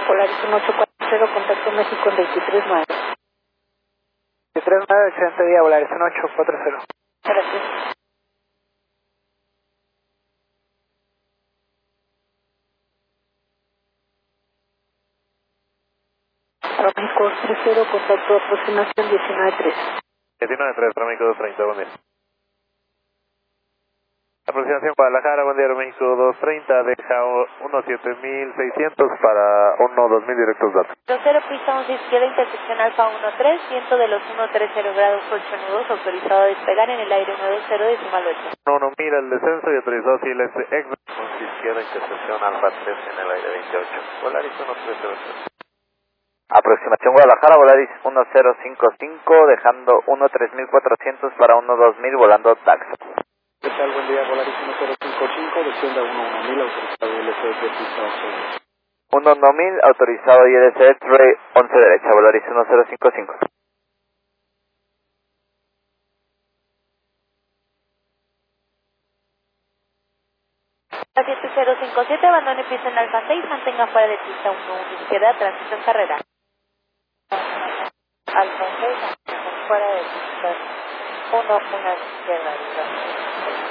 Polaris 1840, contacto México en 239. 239, excelente día, Polaris 1840. Gracias. México 30, contacto aproximación 193. 193, México 230, buen día. Aproximación Guadalajara, buen día, México 230, deja 17600 para 12000 directos datos. 20 pista 11 izquierda, intersección Alfa 13, viento de los 130 grados 8 nudos, autorizado a despegar en el aire 120 decimal 8. No, mira el descenso y autorizado si el ex izquierda, intersección Alfa 3 en el aire 28. Polaris 1308. Aproximación Guadalajara, Volaris 1055, dejando 13400 para 12000, volando Dax. ¿Qué tal? Buen día, Volaris 1055, descienda 11000, autorizado ILC de pista 11. 11000, autorizado ILC 11 derecha, Volaris 1055. A 7057, abandone pista en Alfa 6, mantenga fuera de pista 11 izquierda, tránsito en carrera. Alfa 6, fuera de pista 1 izquierda.